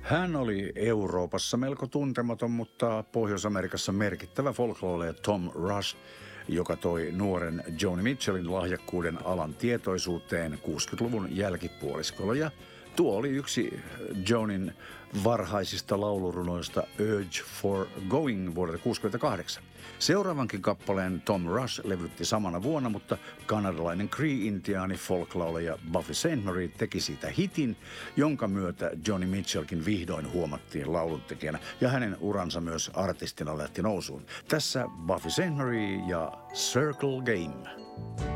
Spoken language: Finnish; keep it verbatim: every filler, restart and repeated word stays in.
Hän oli Euroopassa melko tuntematon, mutta Pohjois-Amerikassa merkittävä folklore Tom Rush, joka toi nuoren Joni Mitchellin lahjakkuuden alan tietoisuuteen kuusikymmentäluvun jälkipuoliskolla. Ja tuo oli yksi Jonin varhaisista laulurunoista Urge for Going vuodelta kuusikymmentäkahdeksan. Seuraavankin kappaleen Tom Rush levytti samana vuonna, mutta kanadalainen Cree-intiaani folklaulaja Buffy Saint Marie teki siitä hitin, jonka myötä Joni Mitchellkin vihdoin huomattiin lauluntekijänä ja hänen uransa myös artistina lähti nousuun. Tässä Buffy Saint Marie ja Circle Game.